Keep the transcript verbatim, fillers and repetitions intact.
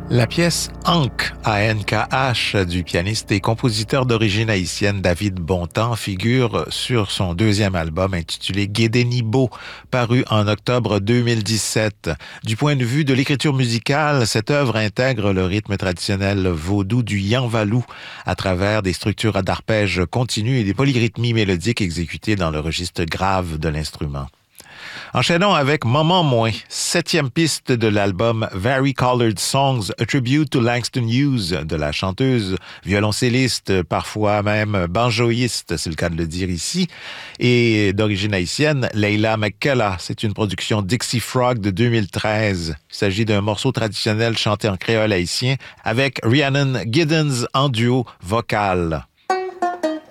La pièce Ankh, A N K H, du pianiste et compositeur d'origine haïtienne David Bontemps figure sur son deuxième album intitulé Guédénibo, paru en octobre deux mille dix-sept. Du point de vue de l'écriture musicale, cette œuvre intègre le rythme traditionnel vaudou du yanvalou à travers des structures d'arpèges continus et des polyrythmies mélodiques exécutées dans le registre grave de l'instrument. Enchaînons avec Moment Moins, septième piste de l'album Vari-Colored Songs, A Tribute to Langston Hughes, de la chanteuse, violoncelliste, parfois même banjoïste, c'est le cas de le dire ici, et d'origine haïtienne, Leila McKellar. C'est une production Dixie Frog de deux mille treize. Il s'agit d'un morceau traditionnel chanté en créole haïtien avec Rhiannon Giddens en duo vocal.